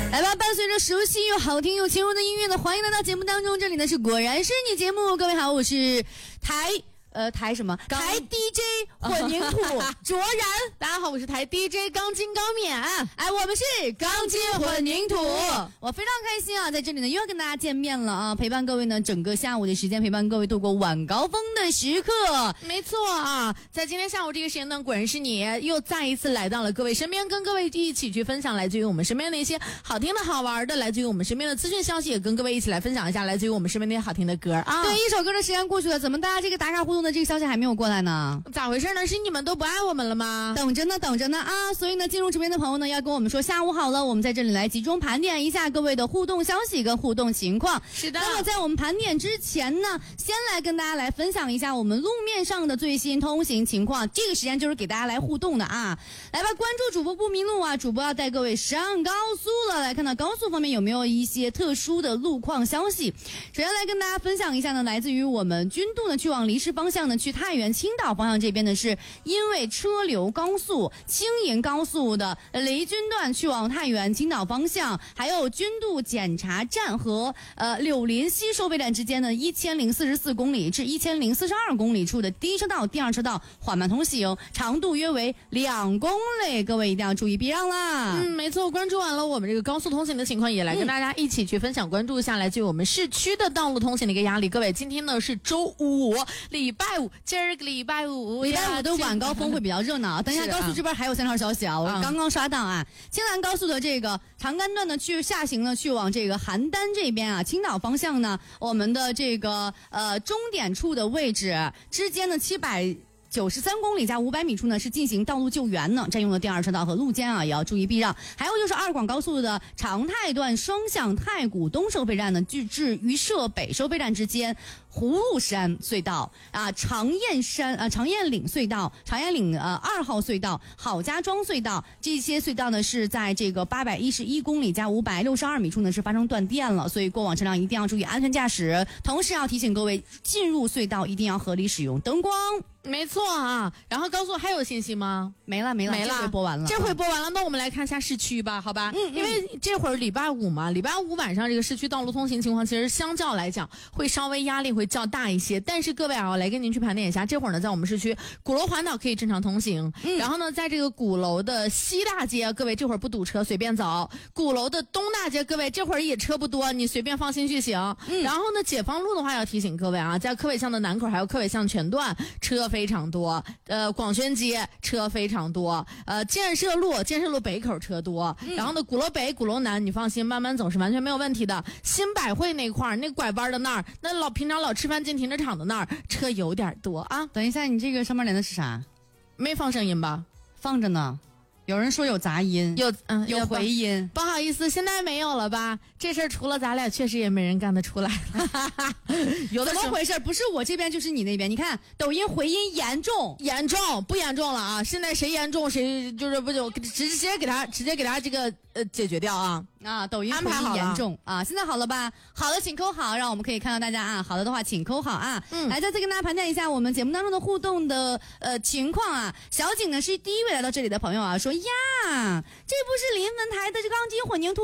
来吧，伴随着熟悉又好听又轻柔的音乐呢，欢迎来到节目当中。这里呢是果然是你节目，各位好，我是台什么？台 DJ 混凝土卓然。 大家好，我是台 DJ 钢筋高勉。 哎，我们是钢筋混凝土。我非常开心啊，在这里呢又要跟大家见面了啊！陪伴各位呢整个下午的时间，陪伴各位度过晚高峰的时刻。 没错啊，在今天下午这个时间段，果然是你又再一次来到了各位身边，跟各位一起去分享来自于我们身边的一些好听的好玩的，来自于我们身边的资讯消息，也跟各位一起来分享一下来自于我们身边那些好听的歌啊。 对，一首歌的时间过去了，怎么大家这个打卡互动的这个消息还没有过来呢？ 咋回事呢？是你们都不爱我们了吗？ 等着呢啊！所以呢，进入直播间的朋友呢，要跟我们说下午好了。我们在这里来集中盘点一下各位的互动消息跟互动情况。 是的。 那么在我们盘点之前呢，先来跟大家来分享一下我们路面上的最新通行情况。这个时间就是给大家来互动的啊！来吧，关注主播不迷路啊！主播要带各位上高速了。来看到高速方面有没有一些特殊的路况消息？首先来跟大家分享一下呢，来自于我们君渡呢去往离石方向呢，去太原青岛方向这边呢，是因为车流高速，青银高速的离军段去往太原青岛方向，还有君渡检查站和柳林西收费站之间的1044公里至1042公里处的第一车道、第二车道缓慢通行，长度约为2公里，各位一定要注意避让啦。 没错，关注完了我们这个高速通行的情况，也来跟大家一起去分享关注一下来自于我们市区的道路通行的一个压力。各位，今天呢是周五，礼拜五，今儿个礼拜五的晚高峰会比较热闹。等一下高速这边还有3条消息啊，我刚刚刷到啊，青兰高速的这个长干段呢去下行呢，去往这个邯郸这边啊，青岛方向呢，我们的这个终点处的位置之间的793公里加500米处呢是进行道路救援呢，占用了第二车道和路肩啊，也要注意避让。还有就是二广高速的长泰段双向太谷东收费站呢，至榆社北收费站之间，葫芦山隧道啊，长雁岭隧道、长雁岭2号隧道、郝家庄隧道，这些隧道呢是在这个811公里加562米处呢是发生断电了，所以过往车辆一定要注意安全驾驶。同时要提醒各位，进入隧道一定要合理使用灯光。 没错啊，然后高速还有信息吗？ 没了，这回播完了。 那我们来看一下市区吧，好吧？因为这会儿礼拜五嘛，礼拜五晚上这个市区道路通行情况，其实相较来讲会稍微压力会较大一些。但是各位啊，我来跟您去盘点一下，这会儿呢，在我们市区鼓楼环岛可以正常通行，然后呢，在这个鼓楼的西大街，各位这会儿不堵车，随便走；鼓楼的东大街，各位这会儿也车不多，你随便放心去行。然后呢，解放路的话要提醒各位啊，在柯伟巷的南口还有柯伟巷全段车非常多，广宣街车非常多，建设路北口车多，然后呢鼓楼北、鼓楼南你放心慢慢走是完全没有问题的。新百汇那块儿那拐弯的那儿，那平常老吃饭进停车场的那儿车有点多啊。 等一下，你这个上面连的是啥？ 没放声音吧？ 放着呢。有人说有杂音，有回音， 不好意思，现在没有了吧？这事儿除了咱俩，确实也没人干得出来了。 有的怎么回事？不是我这边就是你那边。你看抖音回音严重不严重了啊？现在谁严重谁就是不就直接给他这个解决掉啊！ 抖音回音严重啊！现在好了吧？好的，请扣好，让我们可以看到大家啊。好的话，请扣好啊。来，再次跟大家盘点一下我们节目当中的互动的情况啊。小景呢是第一位来到这里的朋友啊，说呀，这不是临汾台的这钢筋混凝土